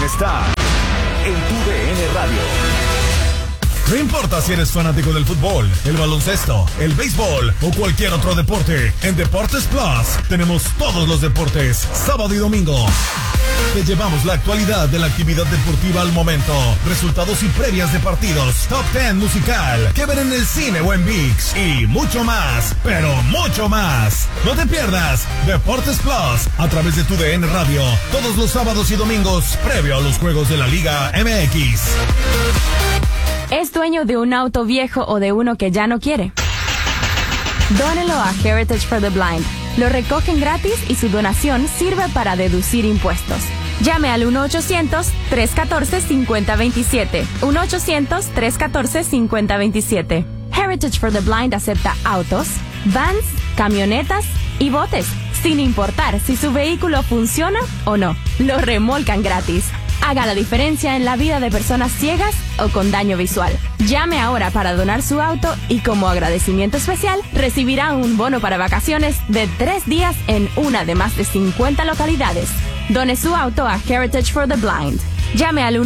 está en tu DN Radio. No importa si eres fanático del fútbol, el baloncesto, el béisbol o cualquier otro deporte, en Deportes Plus tenemos todos los deportes, sábado y domingo. Te llevamos la actualidad de la actividad deportiva al momento, resultados y previas de partidos, top 10 musical, que ver en el cine o en ViX y mucho más, pero mucho más. No te pierdas Deportes Plus a través de tu DN Radio, todos los sábados y domingos, previo a los juegos de la Liga MX. ¿Es dueño de un auto viejo o de uno que ya no quiere? Dónelo a Heritage for the Blind. Lo recogen gratis y su donación sirve para deducir impuestos. Llame al 1-800-314-5027. 1-800-314-5027. Heritage for the Blind acepta autos, vans, camionetas y botes, sin importar si su vehículo funciona o no. Lo remolcan gratis. Haga la diferencia en la vida de personas ciegas o con daño visual. Llame ahora para donar su auto y como agradecimiento especial recibirá un bono para vacaciones de 3 días en una de más de 50 localidades. Done su auto a Heritage for the Blind. Llame al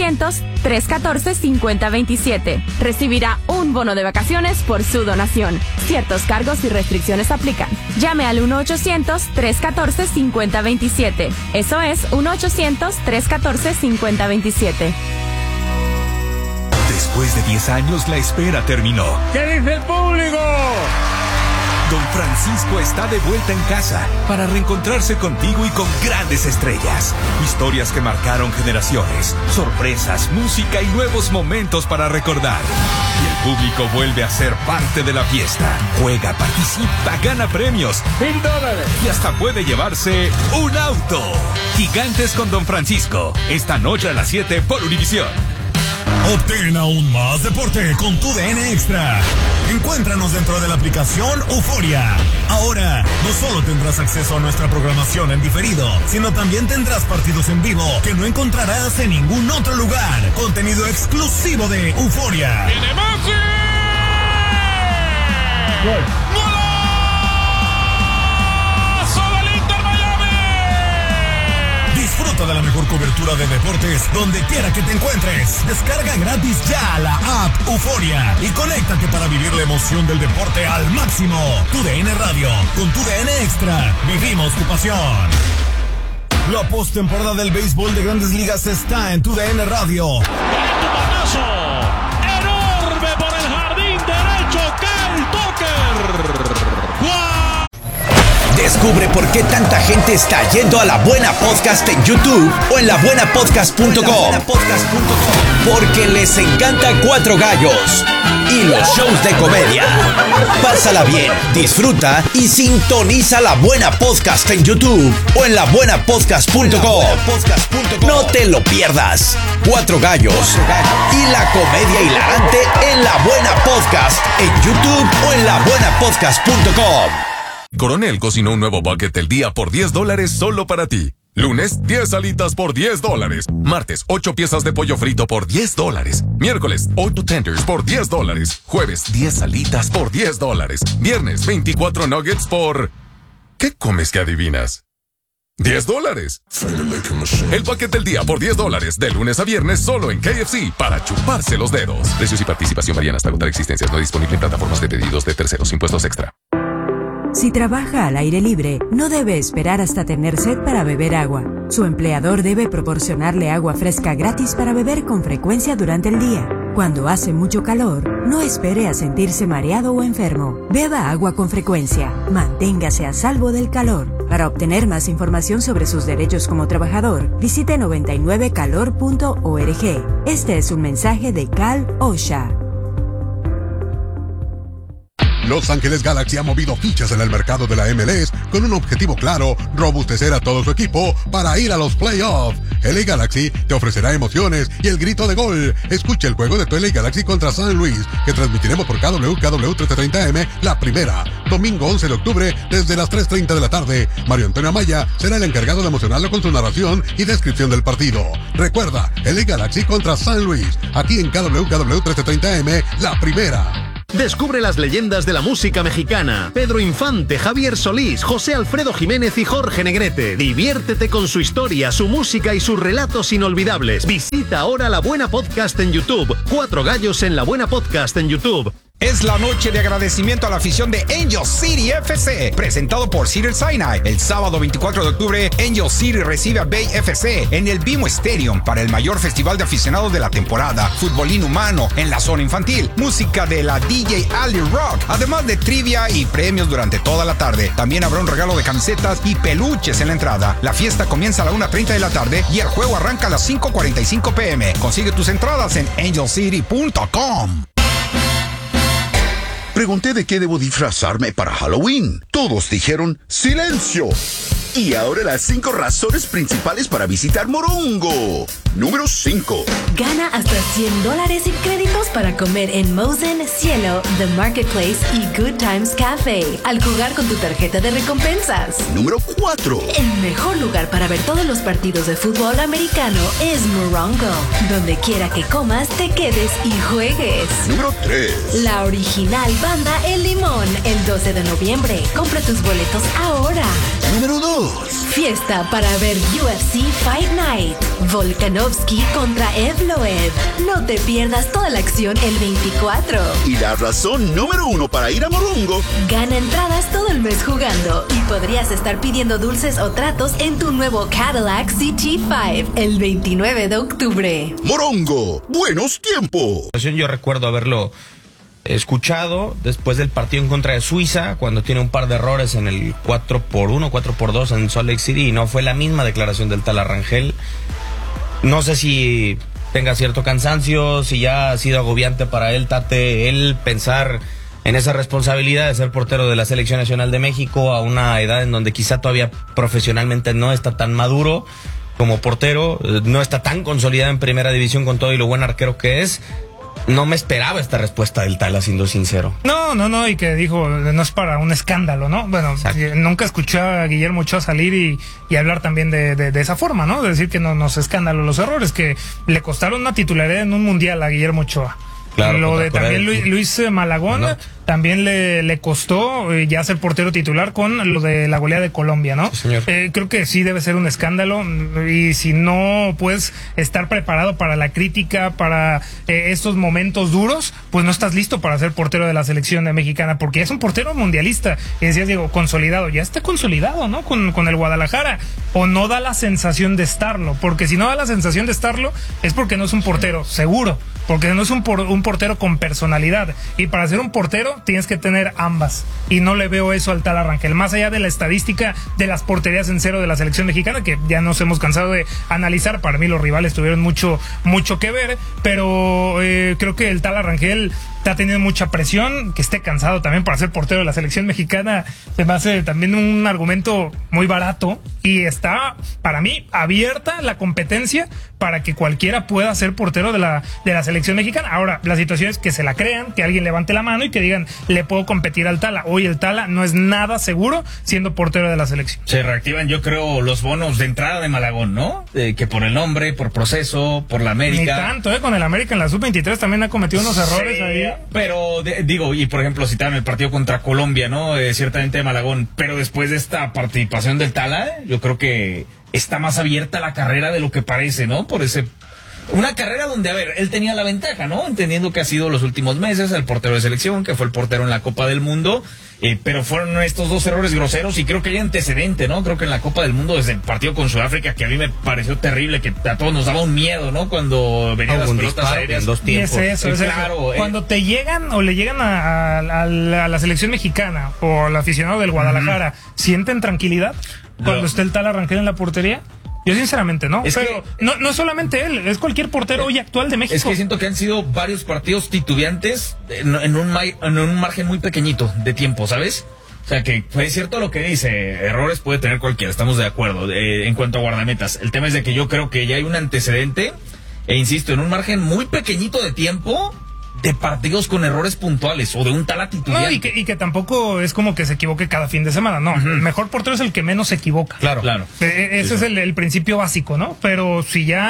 1-800-314-5027. Recibirá un bono de vacaciones por su donación. Ciertos cargos y restricciones aplican. Llame al 1-800-314-5027. Eso es 1-800-314-5027. Después de 10 años, la espera terminó. ¿Qué dice el público? Don Francisco está de vuelta en casa para reencontrarse contigo y con grandes estrellas. Historias que marcaron generaciones, sorpresas, música y nuevos momentos para recordar. Y el público vuelve a ser parte de la fiesta. Juega, participa, gana premios, $1000 y hasta puede llevarse un auto. Gigantes con Don Francisco, esta noche a las 7 por Univisión. Obtén aún más deporte con tu DN Extra. Encuéntranos dentro de la aplicación Euforia. Ahora, no solo tendrás acceso a nuestra programación en diferido, sino también tendrás partidos en vivo que no encontrarás en ningún otro lugar. Contenido exclusivo de Euforia. ¡Viene Messi! Disfruta de la mejor cobertura de deportes donde quiera que te encuentres. Descarga gratis ya la app Euforia y conéctate para vivir la emoción del deporte al máximo. Tu DN Radio, con tu DN Extra, vivimos tu pasión. La postemporada del béisbol de Grandes Ligas está en tu DN Radio. ¡Enorme por el jardín derecho! ¡Kyle Tucker! Descubre por qué tanta gente está yendo a La Buena Podcast en YouTube o en labuenapodcast.com. Porque les encanta Cuatro Gallos y los shows de comedia. Pásala bien, disfruta y sintoniza La Buena Podcast en YouTube o en labuenapodcast.com. No te lo pierdas. Cuatro Gallos y la comedia hilarante en La Buena Podcast en YouTube o en labuenapodcast.com. Coronel cocinó un nuevo bucket del día por $10 solo para ti. Lunes, 10 alitas por $10. Martes, 8 piezas de pollo frito por $10. Miércoles, 8 tenders por $10. Jueves, 10 alitas por $10. Viernes, 24 nuggets por... ¿Qué comes que adivinas? $10. El bucket del día por $10 de lunes a viernes solo en KFC para chuparse los dedos. Precios y participación varían hasta agotar existencias. No disponible en plataformas de pedidos de terceros. Impuestos extra. Si trabaja al aire libre, no debe esperar hasta tener sed para beber agua. Su empleador debe proporcionarle agua fresca gratis para beber con frecuencia durante el día. Cuando hace mucho calor, no espere a sentirse mareado o enfermo. Beba agua con frecuencia. Manténgase a salvo del calor. Para obtener más información sobre sus derechos como trabajador, visite 99calor.org. Este es un mensaje de Cal OSHA. Los Ángeles Galaxy ha movido fichas en el mercado de la MLS con un objetivo claro: robustecer a todo su equipo para ir a los playoffs. LA Galaxy te ofrecerá emociones y el grito de gol. Escucha el juego de tu LA Galaxy contra San Luis, que transmitiremos por KW 1330M, la primera, domingo 11 de octubre desde las 3:30 de la tarde. Mario Antonio Amaya será el encargado de emocionarlo con su narración y descripción del partido. Recuerda, LA Galaxy contra San Luis, aquí en KW 1330M, la primera. Descubre las leyendas de la música mexicana. Pedro Infante, Javier Solís, José Alfredo Jiménez y Jorge Negrete. Diviértete con su historia, su música y sus relatos inolvidables. Visita ahora La Buena Podcast en YouTube. 4 gallos en La Buena Podcast en YouTube. Es la noche de agradecimiento a la afición de Angel City FC, presentado por Cedar Sinai. El sábado 24 de octubre, Angel City recibe a Bay FC en el BMO Stadium para el mayor festival de aficionados de la temporada. Fútbol inhumano en la zona infantil, música de la DJ Ali Rock, además de trivia y premios durante toda la tarde. También habrá un regalo de camisetas y peluches en la entrada. La fiesta comienza a la 1:30 de la tarde y el juego arranca a las 5:45 p.m. Consigue tus entradas en angelcity.com. Pregunté de qué debo disfrazarme para Halloween. Todos dijeron ¡silencio! Y ahora las 5 razones principales para visitar Morongo. Número 5. Gana hasta $100 en créditos para comer en Mosen, Cielo, The Marketplace y Good Times Cafe al jugar con tu tarjeta de recompensas. Número 4. El mejor lugar para ver todos los partidos de fútbol americano es Morongo. Donde quiera que comas, te quedes y juegues. Número 3. La original banda El Limón, el 12 de noviembre. Compra tus boletos ahora. Número 2. Fiesta para ver UFC Fight Night. Volkanovski contra Evloev. No te pierdas toda la acción el 24. Y la razón número 1 para ir a Morongo. Gana entradas todo el mes jugando y podrías estar pidiendo dulces o tratos en tu nuevo Cadillac CT5 el 29 de octubre. Morongo, buenos tiempos. Yo recuerdo haberlo escuchado después del partido en contra de Suiza, cuando tiene un par de errores en el 4x1, 4x2 en Salt Lake City, y no fue la misma declaración del tal Rangel. No sé si tenga cierto cansancio, si ya ha sido agobiante para él, Tate, él pensar en esa responsabilidad de ser portero de la Selección Nacional de México a una edad en donde quizá todavía profesionalmente no está tan maduro como portero, no está tan consolidado en primera división con todo y lo buen arquero que es. No me esperaba esta respuesta del Tala, siendo sincero. No, y que dijo, no es para un escándalo, ¿no? Bueno, nunca escuché a Guillermo Ochoa salir y hablar también de esa forma, ¿no? De decir que no es escándalo los errores, que le costaron una titularidad en un mundial a Guillermo Ochoa. Claro, lo de también Luis Malagón, no. También le costó ya ser portero titular con lo de la goleada de Colombia, ¿no? Sí, señor. Creo que sí debe ser un escándalo, y si no puedes estar preparado para la crítica, para estos momentos duros, pues no estás listo para ser portero de la selección mexicana, porque es un portero mundialista. Y decías, digo, consolidado, ya está consolidado, ¿no? Con el Guadalajara, o no da la sensación de estarlo, porque si no da la sensación de estarlo es porque no es un portero seguro, porque no es un portero con personalidad, y para ser un portero tienes que tener ambas, y no le veo eso al tal Rangel, más allá de la estadística de las porterías en cero de la selección mexicana, que ya nos hemos cansado de analizar. Para mí los rivales tuvieron mucho que ver, pero creo que el tal Rangel está teniendo mucha presión, que esté cansado también para ser portero de la selección mexicana, se me hace también un argumento muy barato, y está, para mí, abierta la competencia para que cualquiera pueda ser portero de la selección mexicana. Ahora, la situación es que se la crean, que alguien levante la mano y que digan, le puedo competir al Tala. Hoy el Tala no es nada seguro siendo portero de la selección. Se reactivan, yo creo, los bonos de entrada de Malagón, ¿no? Que por el nombre, por proceso, por la América. Ni tanto, con el América en la sub-23 también ha cometido unos errores ahí. Pero, digo, y por ejemplo, citaron el partido contra Colombia, ¿no? Ciertamente de Malagón, pero después de esta participación del Tala, yo creo que está más abierta la carrera de lo que parece, ¿no? Por ese... Una carrera donde, a ver, él tenía la ventaja, ¿no? Entendiendo que ha sido los últimos meses el portero de selección, que fue el portero en la Copa del Mundo, pero fueron estos 2 errores groseros, y creo que hay antecedente, ¿no? Creo que en la Copa del Mundo, desde el partido con Sudáfrica, que a mí me pareció terrible, que a todos nos daba un miedo, ¿no? Cuando venían las pelotas aéreas. En 2 tiempos. Y es eso. Claro, cuando te llegan o le llegan a la selección mexicana o al aficionado del Guadalajara, ¿sienten tranquilidad cuando esté el tal Rangel en la portería? Yo sinceramente no, pero no es solamente él, es cualquier portero hoy actual de México. Es que siento que han sido varios partidos titubeantes en un margen muy pequeñito de tiempo, ¿sabes? O sea, que es cierto lo que dice, errores puede tener cualquiera, estamos de acuerdo, en cuanto a guardametas. El tema es de que yo creo que ya hay un antecedente, e insisto, en un margen muy pequeñito de tiempo, de partidos con errores puntuales, o de un Tala titular. No, y que tampoco es como que se equivoque cada fin de semana, no. El mejor portero es el que menos se equivoca. Claro. Ese es el principio básico, ¿no? Pero si ya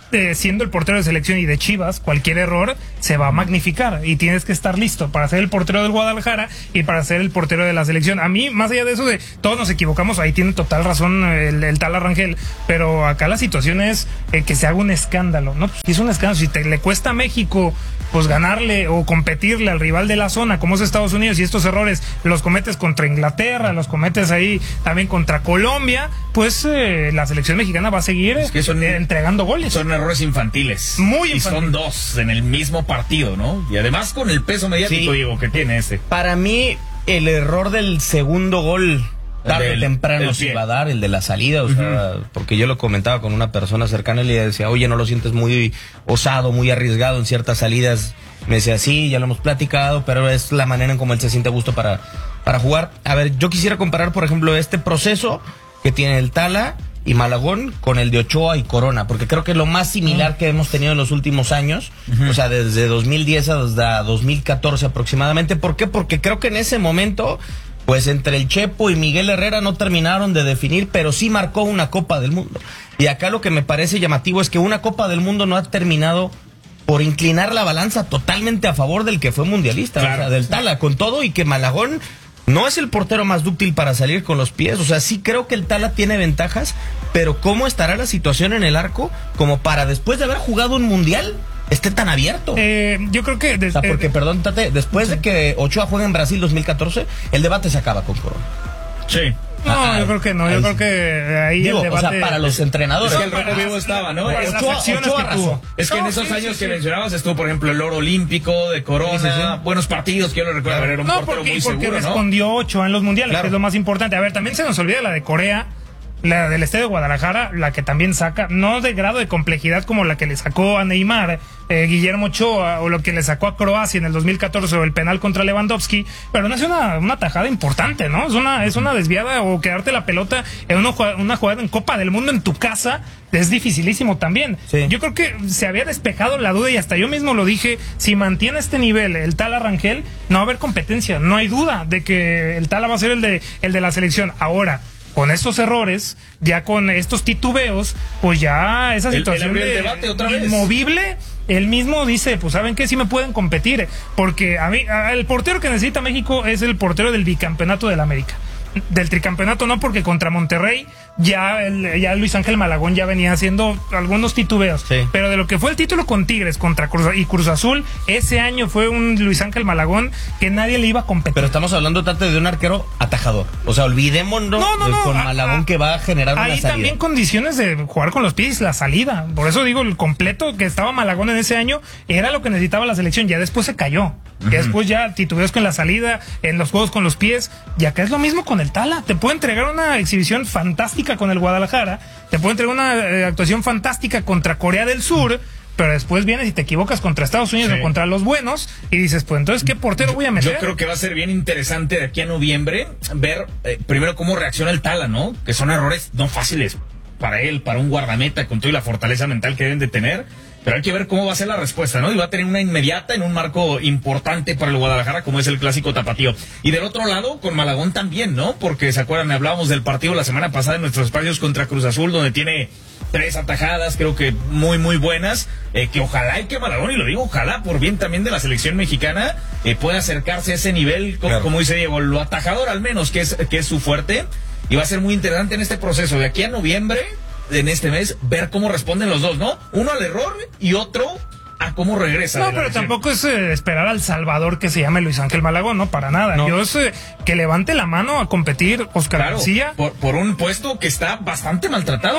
siendo el portero de selección y de Chivas, cualquier error se va a magnificar y tienes que estar listo para ser el portero del Guadalajara y para ser el portero de la selección. A mí, más allá de eso de todos nos equivocamos, ahí tiene total razón el Tala Rangel, pero acá la situación es que se haga un escándalo, ¿no? Pues, es un escándalo. Si le cuesta a México pues ganarle o competirle al rival de la zona como es Estados Unidos, y estos errores los cometes contra Inglaterra, los cometes ahí también contra Colombia, pues la selección mexicana va a seguir entregando goles. Son errores infantiles. Muy infantiles. Y son dos en el mismo partido, ¿no? Y además con el peso mediático, digo, que tiene este. Para mí, el error del segundo gol tarde o temprano se iba a dar, el de la salida, o sea, porque yo lo comentaba con una persona cercana y le decía, oye, ¿no lo sientes muy osado, muy arriesgado en ciertas salidas? Me decía, sí, ya lo hemos platicado, pero es la manera en cómo él se siente a gusto para jugar. A ver, yo quisiera comparar, por ejemplo, este proceso que tiene el Tala y Malagón con el de Ochoa y Corona, porque creo que es lo más similar que hemos tenido en los últimos años, o sea, desde 2010 hasta 2014 aproximadamente. ¿Por qué? Porque creo que en ese momento, pues entre el Chepo y Miguel Herrera no terminaron de definir, pero sí marcó una Copa del Mundo. Y acá lo que me parece llamativo es que una Copa del Mundo no ha terminado por inclinar la balanza totalmente a favor del que fue mundialista, claro, o sea, del Tala, con todo y que Malagón no es el portero más dúctil para salir con los pies. O sea, sí creo que el Tala tiene ventajas, pero ¿cómo estará la situación en el arco como para después de haber jugado un mundial esté tan abierto? Yo creo que... o sea, porque, perdón, Tate, después de que Ochoa juega en Brasil 2014, el debate se acaba con Corona. Sí. No, yo creo que no, yo creo que ahí digo, el debate... o sea, para los entrenadores. Es que el rojo vivo estaba, ¿no? Ochoa arrasó. Es que en esos años que mencionabas estuvo, por ejemplo, el oro olímpico de Corona, buenos partidos, que yo lo recuerdo, era un portero muy seguro, porque respondió Ochoa en los mundiales, que es lo más importante. A ver, también se nos olvida la de Corea, la del Estadio de Guadalajara, la que también saca, no de grado de complejidad como la que le sacó a Neymar, Guillermo Ochoa, o lo que le sacó a Croacia en el 2014 o el penal contra Lewandowski, pero no es una tajada importante, ¿no? Es una desviada, o quedarte la pelota en una jugada en Copa del Mundo en tu casa es dificilísimo también. Sí. Yo creo que se había despejado la duda y hasta yo mismo lo dije, si mantiene este nivel el Tala Rangel, no va a haber competencia, no hay duda de que el Tala va a ser el de la selección. Ahora, con estos errores, ya con estos titubeos, pues ya esa situación de debate otra vez. Inmovible, él mismo dice, pues ¿saben qué? Sí me pueden competir, porque el portero que necesita México es el portero del bicampeonato del América. Del tricampeonato no, porque contra Monterrey ya Luis Ángel Malagón ya venía haciendo algunos titubeos, sí, pero de lo que fue el título con Tigres contra Cruz Azul, ese año fue un Luis Ángel Malagón que nadie le iba a competir. Pero estamos hablando de un arquero atajador, o sea, olvidémonos con Malagón que va a generar una salida. Hay también condiciones de jugar con los pies, la salida, por eso digo, el completo que estaba Malagón en ese año era lo que necesitaba la selección, ya después se cayó. Que después ya titubeos con la salida, en los juegos con los pies, y acá es lo mismo con el Tala. Te puede entregar una exhibición fantástica con el Guadalajara, te puede entregar una actuación fantástica contra Corea del Sur, pero después vienes y te equivocas contra Estados Unidos o contra los buenos y dices, pues entonces, ¿qué portero voy a meter? Yo creo que va a ser bien interesante de aquí a noviembre ver primero cómo reacciona el Tala, ¿no? Que son errores no fáciles para él, para un guardameta, con toda la fortaleza mental que deben de tener. Pero hay que ver cómo va a ser la respuesta, ¿no? Y va a tener una inmediata en un marco importante para el Guadalajara, como es el clásico tapatío. Y del otro lado, con Malagón también, ¿no? Porque, ¿se acuerdan? Hablábamos del partido la semana pasada en nuestros espacios contra Cruz Azul, donde tiene 3 atajadas, creo que muy, muy buenas. Que ojalá y que Malagón, y lo digo, ojalá, por bien también de la selección mexicana, pueda acercarse a ese nivel, como dice Diego, lo atajador al menos, que es su fuerte. Y va a ser muy interesante en este proceso. De aquí a noviembre, en este mes, ver cómo responden los dos, ¿no? Uno al error y otro a cómo regresa. No, pero tampoco es esperar al Salvador que se llame Luis Ángel Malagón, no, para nada. No. Yo es que levante la mano a competir Oscar García. Por un puesto que está bastante maltratado.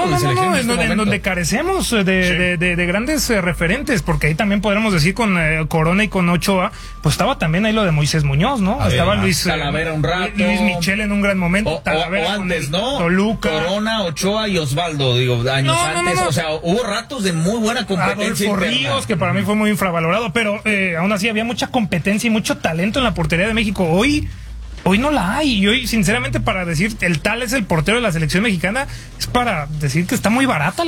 En donde carecemos de grandes referentes, porque ahí también podríamos decir con Corona y con Ochoa, pues estaba también ahí lo de Moisés Muñoz, ¿no? Estaba Luis Talavera un rato. Luis Michel en un gran momento. O antes, ¿no? Toluca. Corona, Ochoa y Osvaldo, digo, años antes. O sea, hubo ratos de muy buena competencia. Adolfo Ríos, que para mí fue muy infravalorado, pero aún así había mucha competencia y mucho talento en la portería de México. Hoy no la hay, y hoy sinceramente, para decir el Tal es el portero de la selección mexicana, es para decir que está muy barata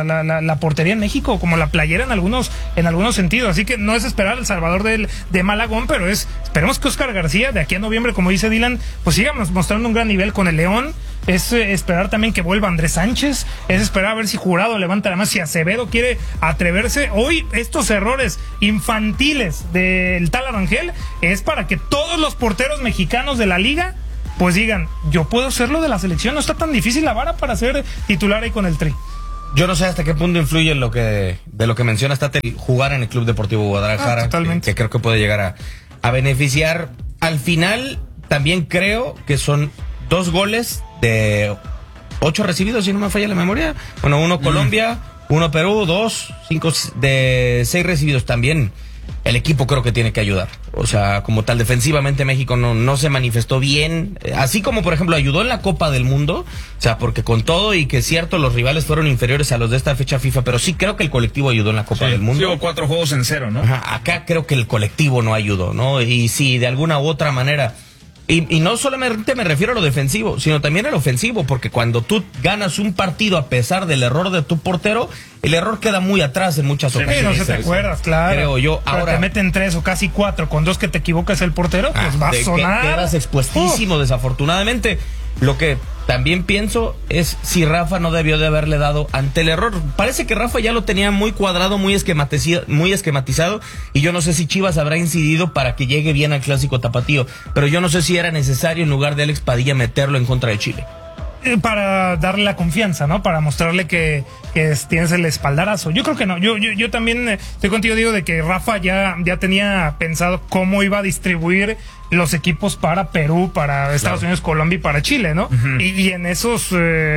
la portería en México, como la playera en algunos sentidos. Así que no es esperar el Salvador de Malagón, pero esperemos que Oscar García de aquí a noviembre, como dice Dylan, pues siga mostrando un gran nivel con el León. es esperar también que vuelva Andrés Sánchez, es esperar a ver si Jurado levanta la mano, si Acevedo quiere atreverse. Hoy estos errores infantiles del Tala Rangel es para que todos los porteros mexicanos de la liga pues digan, yo puedo ser lo de la selección, no está tan difícil la vara para ser titular ahí con el Tri. Yo no sé hasta qué punto influye de lo que mencionas, Tate, jugar en el Club Deportivo Guadalajara, totalmente. que creo que puede llegar a beneficiar. Al final, también creo que son 2 goles de 8 recibidos, si no me falla la memoria. Bueno, 1 Colombia, 1 Perú, 2, 5 de 6 recibidos también. El equipo creo que tiene que ayudar. O sea, como tal, defensivamente México no se manifestó bien. Así como, por ejemplo, ayudó en la Copa del Mundo. O sea, porque con todo y que es cierto, los rivales fueron inferiores a los de esta fecha FIFA, pero sí creo que el colectivo ayudó en la Copa del Mundo. Hubo 4 juegos en 0, ¿no? Ajá, acá creo que el colectivo no ayudó, ¿no? Y sí, de alguna u otra manera... Y no solamente me refiero a lo defensivo, sino también al ofensivo, porque cuando tú ganas un partido a pesar del error de tu portero, el error queda muy atrás en muchas ocasiones. No se te acuerdas, claro. Creo yo. Pero ahora te meten 3 o casi 4, con 2 que te equivocas el portero, pues va a sonar. Quedas expuestísimo, desafortunadamente. Lo que también pienso es si Rafa no debió de haberle dado ante el error. Parece que Rafa ya lo tenía muy cuadrado, muy esquematizado, y yo no sé si Chivas habrá incidido para que llegue bien al clásico tapatío, pero yo no sé si era necesario en lugar de Alex Padilla meterlo en contra de Chile. Para darle la confianza, ¿no? Para mostrarle que tienes el espaldarazo. Yo creo que no. Yo también estoy contigo, digo, de que Rafa ya tenía pensado cómo iba a distribuir los equipos para Perú, para Estados Unidos, Colombia y para Chile, ¿no? Uh-huh. Y en esos,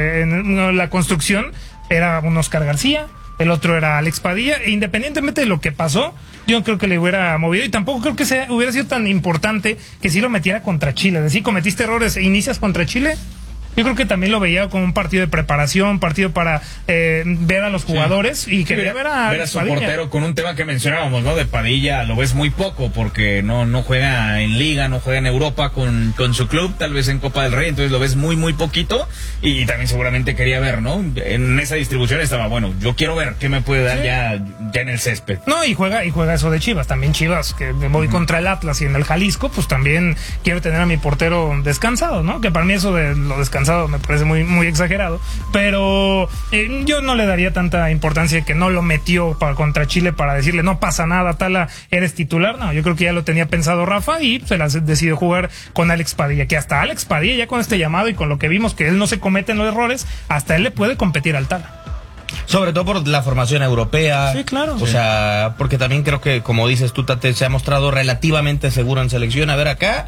en la construcción era un Oscar García, el otro era Alex Padilla, e independientemente de lo que pasó, yo creo que le hubiera movido, y tampoco creo que hubiera sido tan importante que si lo metiera contra Chile. Es decir, cometiste errores e inicias contra Chile. Yo creo que también lo veía como un partido de preparación, partido para ver a los jugadores y quería ver a su portero con un tema que mencionábamos, ¿no? De Padilla lo ves muy poco porque no juega en Liga, no juega en Europa con su club, tal vez en Copa del Rey, entonces lo ves muy poquito y también seguramente quería ver, ¿no? En esa distribución estaba, bueno, yo quiero ver qué me puede dar ya en el césped. No, y juega eso de Chivas, también Chivas, que voy contra el Atlas y en el Jalisco, pues también quiero tener a mi portero descansado, ¿no? Que para mí eso de lo descansado me parece muy exagerado, pero yo no le daría tanta importancia que no lo metió contra Chile para decirle no pasa nada, Tala, eres titular. No, yo creo que ya lo tenía pensado Rafa y se las decidió jugar con Alex Padilla, que hasta Alex Padilla ya con este llamado y con lo que vimos que él no se comete en los errores, hasta él le puede competir al Tala. Sobre todo por la formación europea. Sí, claro. O sea, porque también creo que, como dices tú, Tate, se ha mostrado relativamente seguro en selección. A ver, acá,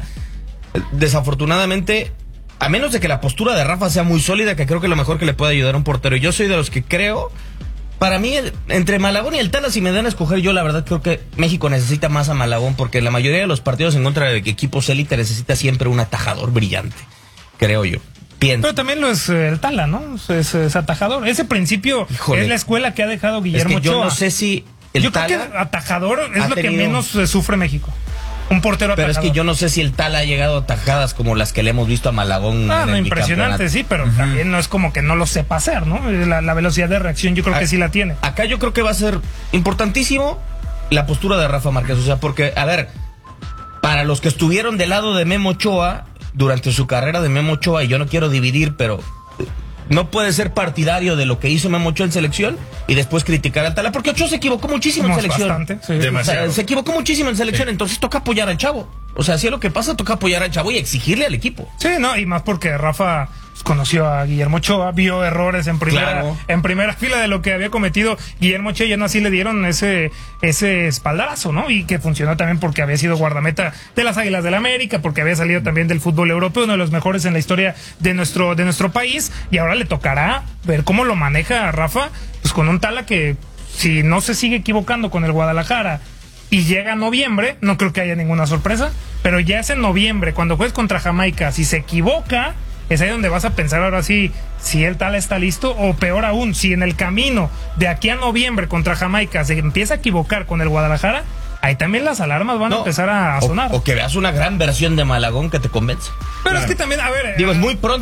desafortunadamente, a menos de que la postura de Rafa sea muy sólida, que creo que lo mejor que le puede ayudar a un portero. Yo soy de los que creo, para mí, entre Malagón y el Tala, si me dan a escoger, yo la verdad creo que México necesita más a Malagón, porque la mayoría de los partidos en contra de equipos élite necesita siempre un atajador brillante, creo yo. Pienso. Pero también lo es el Tala, ¿no? Es atajador. Ese principio es la escuela que ha dejado Guillermo Ochoa. Yo no sé si yo creo que atajador es lo que menos sufre México. Un portero pero atajador. Es que yo no sé si el Tala ha llegado a atajadas como las que le hemos visto a Malagón. No, impresionante, sí, pero también no es como que no lo sepa hacer, ¿no? La velocidad de reacción yo creo que sí la tiene. Acá yo creo que va a ser importantísimo la postura de Rafa Márquez, o sea, porque, a ver, para los que estuvieron del lado de Memo Ochoa, durante su carrera de Memo Ochoa, y yo no quiero dividir, pero no puede ser partidario de lo que hizo Memo Ochoa en selección y después criticar al Tala, porque Ochoa se equivocó muchísimo en selección. Bastante, sí. Demasiado. O sea, se equivocó muchísimo en selección, entonces toca apoyar al chavo. O sea, si es lo que pasa, toca apoyar al chavo y exigirle al equipo. Sí, no, y más porque Rafa conoció a Guillermo Ochoa, vio errores en primera fila de lo que había cometido Guillermo Ochoa, y no así le dieron ese espaldarazo, ¿no? Y que funcionó también porque había sido guardameta de las Águilas del América, porque había salido también del fútbol europeo, uno de los mejores en la historia de nuestro país, y ahora le tocará ver cómo lo maneja a Rafa, pues con un Tala que si no se sigue equivocando con el Guadalajara y llega noviembre, no creo que haya ninguna sorpresa, pero ya es en noviembre, cuando juegues contra Jamaica, si se equivoca, es ahí donde vas a pensar ahora sí si el Tala está listo, o peor aún, si en el camino de aquí a noviembre contra Jamaica se empieza a equivocar con el Guadalajara, ahí también las alarmas van a empezar a sonar. O que veas una gran versión de Malagón que te convence. Pero es que también, a ver... Digo, es muy pronto.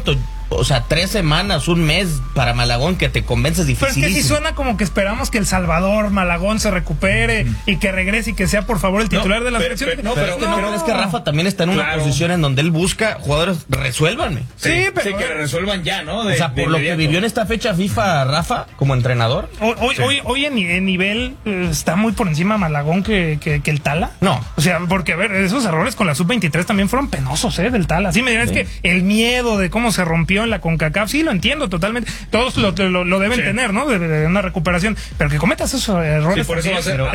o sea, 3 semanas, un mes para Malagón que te convences difícil. Pero es que sí suena como que esperamos que El Salvador, Malagón se recupere y que regrese y que sea por favor el titular de la selección. Pero es que Rafa también está en una posición en donde él busca jugadores, resuélvanme. Sí, pero que resuelvan ya, ¿no? O sea, por lo que vivió en esta fecha FIFA, Rafa, como entrenador. Hoy en nivel está muy por encima Malagón que el Tala. No. O sea, porque a ver, esos errores con la sub-23 también fueron penosos, del Tala. Sí me dirán, es que el miedo de cómo se rompió en la CONCACAF, sí lo entiendo totalmente. Todos lo deben tener, ¿no? De una recuperación. Pero que cometas esos errores. Sí, por eso va a ser